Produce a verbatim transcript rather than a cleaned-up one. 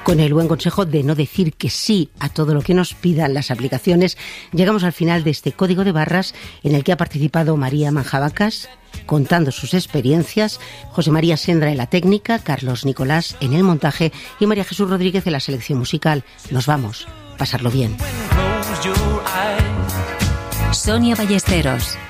Con el buen consejo de no decir que sí a todo lo que nos pidan las aplicaciones, llegamos al final de este código de barras en el que ha participado María Manjabacas, contando sus experiencias, José María Sendra en la técnica, Carlos Nicolás en el montaje y María Jesús Rodríguez en la selección musical. Nos vamos, pasarlo bien. Sonia Ballesteros.